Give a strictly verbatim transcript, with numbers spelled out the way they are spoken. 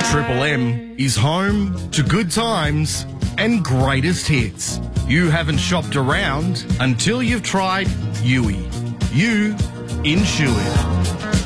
Triple M is home to good times and greatest hits. You haven't shopped around until you've tried Yui. You in Shuey.